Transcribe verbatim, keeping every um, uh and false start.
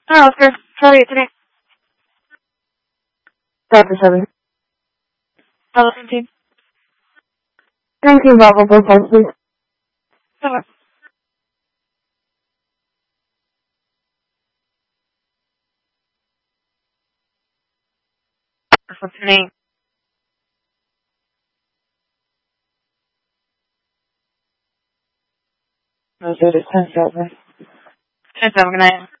Hi, Oscar. How are you today? Doctor seven. Hello, seventeen. nineteen Bravo, both sides, please. Okay. What's your name? No, sir, it's ten seven. ten seven, good night.